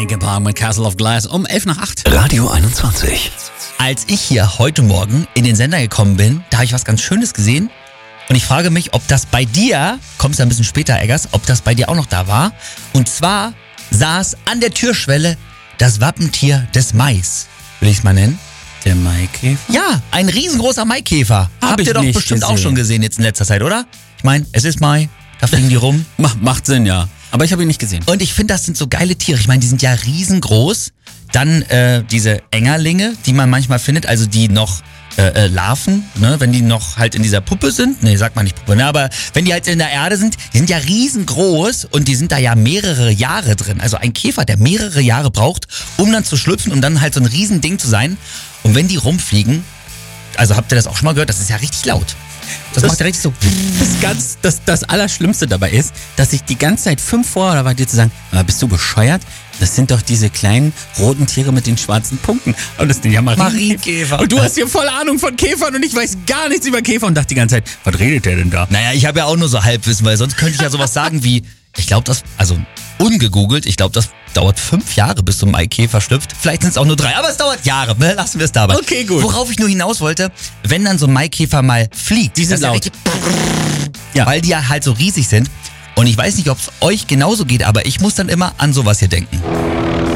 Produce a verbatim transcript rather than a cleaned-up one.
Linkin Park mit Castle of Glass um elf nach acht. Radio einundzwanzig. Als ich hier heute Morgen in den Sender gekommen bin, da habe ich was ganz Schönes gesehen. Und ich frage mich, ob das bei dir, kommst du ein bisschen später, Eggers, ob das bei dir auch noch da war. Und zwar saß an der Türschwelle das Wappentier des Mais. Will ich es mal nennen? Der Maikäfer? Ja, ein riesengroßer Maikäfer. Hab Habt ich ihr doch nicht bestimmt gesehen. auch schon gesehen jetzt in letzter Zeit, oder? Ich meine, es ist Mai, da fliegen die rum. Mach, macht Sinn, ja. Aber ich habe ihn nicht gesehen. Und ich finde, das sind so geile Tiere. Ich meine, die sind ja riesengroß. Dann äh, diese Engerlinge, die man manchmal findet, also die noch äh, äh, Larven, ne, wenn die noch halt in dieser Puppe sind. Nee, sagt man nicht Puppe, ne, aber wenn die halt in der Erde sind, die sind ja riesengroß und die sind da ja mehrere Jahre drin. Also ein Käfer, der mehrere Jahre braucht, um dann zu schlüpfen und dann halt so ein Riesending zu sein. Und wenn die rumfliegen, also habt ihr das auch schon mal gehört, das ist ja richtig laut. Das, Das- macht ja richtig so. Das, ganz, das, das Allerschlimmste dabei ist, dass ich die ganze Zeit fünf vor oder war dir zu sagen, aber bist du bescheuert? Das sind doch diese kleinen roten Tiere mit den schwarzen Punkten. Und das sind ja Marienkäfer. Marienkäfer. Und du hast hier voll Ahnung von Käfern und ich weiß gar nichts über Käfer und dachte die ganze Zeit, was redet der denn da? Naja, ich habe ja auch nur so Halbwissen, weil sonst könnte ich ja sowas sagen wie, ich glaube das, also ungegoogelt, ich glaube das dauert fünf Jahre, bis so ein Maikäfer schlüpft. Vielleicht sind es auch nur drei, aber es dauert Jahre, ne? Lassen wir es dabei. Okay, gut. Worauf ich nur hinaus wollte, wenn dann so ein Maikäfer mal fliegt, Die sind das ist ja laut. richtig- Ja. weil die ja halt so riesig sind. Und ich weiß nicht, ob es euch genauso geht, aber ich muss dann immer an sowas hier denken.